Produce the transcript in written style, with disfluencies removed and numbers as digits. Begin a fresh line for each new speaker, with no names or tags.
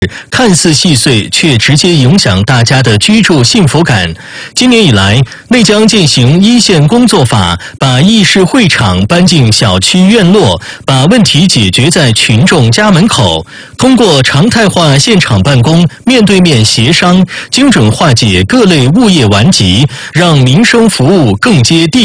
看似细碎，却直接影响大家的居住幸福感。今年以来，内江践行一线工作法，把议事会场搬进小区院落，把问题解决在群众家门口。通过常态化现场办公、面对面协商，精准化解各类物业顽疾，让民生服务更接地